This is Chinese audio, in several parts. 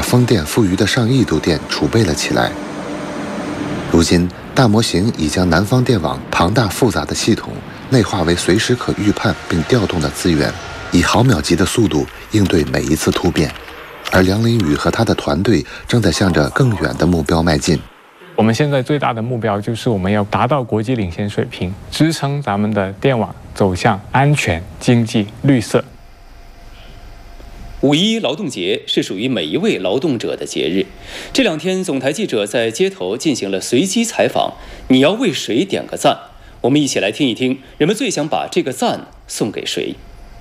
风电富余的上亿度电储备了起来。如今，大模型已将南方电网庞大复杂的系统内化为随时可预判并调动的资源，以毫秒级的速度应对每一次突变。而梁林宇和他的团队正在向着更远的目标迈进。 我们现在最大的目标就是我们要达到国际领先水平，支撑咱们的电网走向安全、经济、绿色。 5·11劳动节是属于每一位劳动者的节日。这2天，总台记者在街头进行了随机采访。你要为谁点个赞？我们一起来听一听，人们最想把这个赞送给谁？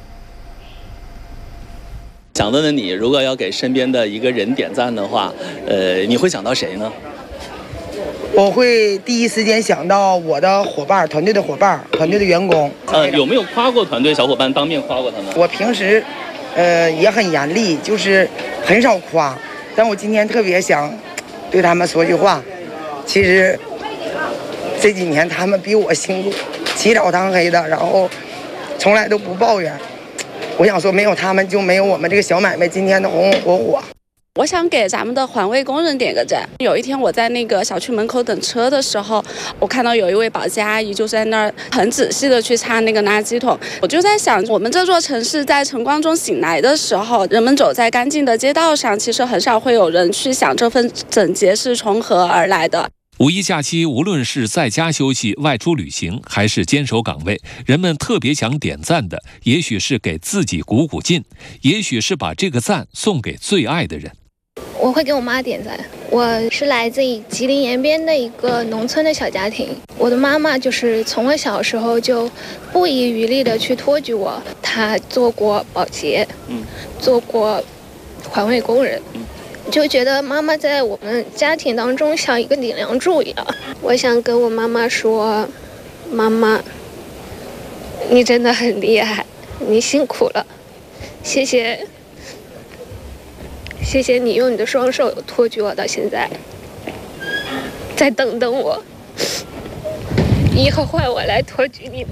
想问问你，如果要给身边的一个人点赞的话，你会想到谁呢？ 我会第一时间想到我的伙伴、团队的伙伴、团队的员工。 有没有夸过团队小伙伴，当面夸过他们？ 我平时，也很严厉，就是很少夸。但我今天特别想对他们说句话。其实这几年他们比我辛苦，起早贪黑的，然后从来都不抱怨。我想说，没有他们就没有我们这个小买卖今天的红红火火。 我想给咱们的环卫工人点个赞。有一天我在那个小区门口等车的时候，我看到有一位保洁阿姨就在那儿很仔细的去擦那个垃圾桶。我就在想，我们这座城市在晨光中醒来的时候，人们走在干净的街道上，其实很少会有人去想这份整洁是从何而来的。 5·1假期，无论是在家休息、外出旅行，还是坚守岗位，人们特别想点赞的，也许是给自己鼓鼓劲，也许是把这个赞送给最爱的人。 我会给我妈点赞。我是来自于吉林延边的一个农村的小家庭，我的妈妈就是从我小时候就不遗余力的去托举我。她做过保洁，做过环卫工人。就觉得妈妈在我们家庭当中像一个顶梁柱一样。我想跟我妈妈说，妈妈，你真的很厉害，你辛苦了，谢谢你用你的双手托举我到现在，再等等我，以后换我来托举你们。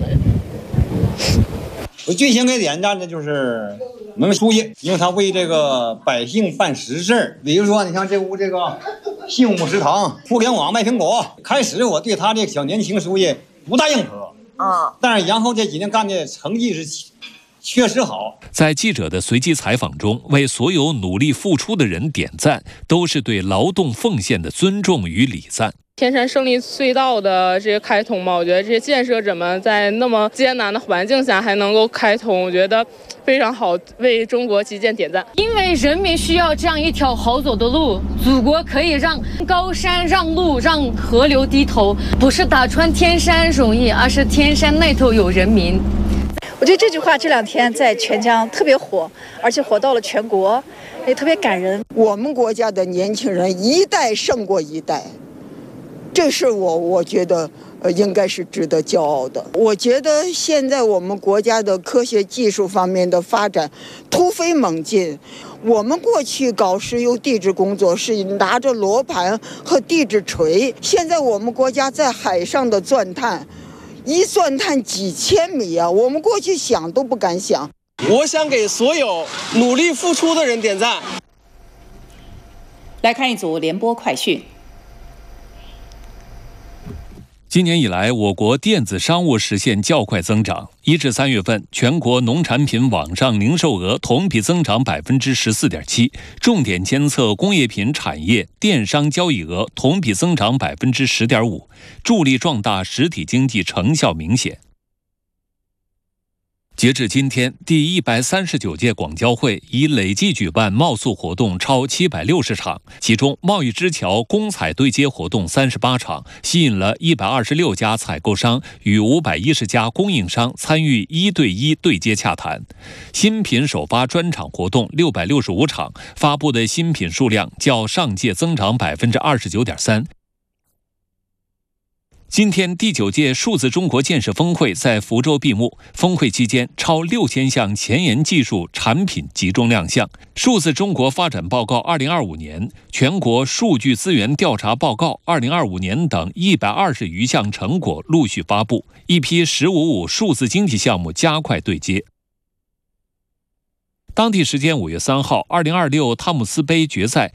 我最先给点赞的就是我们书记，因为他为这个百姓办实事。比如说，你像这屋这个幸福食堂、互联网卖苹果，开始我对他这小年轻书记不大认可，但是然后这几年干的成绩是确实好。 在记者的随机采访中，为所有努力付出的人点赞，都是对劳动奉献的尊重与礼赞。 天山胜利隧道的这些开通嘛，我觉得这些建设者们在那么艰难的环境下还能够开通，我觉得非常好，为中国基建点赞。 因为人民需要这样一条好走的路，祖国可以让高山让路，让河流低头，不是打穿天山容易，而是天山那头有人民。 我觉得这句话这2天在全疆特别火，而且火到了全国，也特别感人。 我们国家的年轻人一代胜过一代。这是我觉得应该是值得骄傲的。我觉得现在我们国家的科学技术方面的发展突飞猛进。我们过去搞石油地质工作是拿着罗盘和地质锤，现在我们国家在海上的钻探，一钻探几千米啊，我们过去想都不敢想。 我想给所有努力付出的人点赞。 来看一组联播快讯。 今年以来，我国电子商务实现较快增长。1至3月份，全国农产品网上零售额同比增长14.7%，重点监测工业品产业电商交易额同比增长10.5%，助力壮大实体经济成效明显。截至今天，第139届广交会已累计举办贸促活动超760场，其中贸易之桥公采对接活动38场，吸引了126家采购商与510家供应商参与1对1对接洽谈。新品首发专场活动665场，发布的新品数量较上届增长29.3%。今天，第9届数字中国建设峰会在福州闭幕。峰会期间，超6000项前沿技术产品集中亮相。数字中国发展报告2025年、全国数据资源调查报告2025年等120余项成果陆续发布，一批“1055”数字经济项目加快对接。当地时间5月3号，2026汤姆斯杯决赛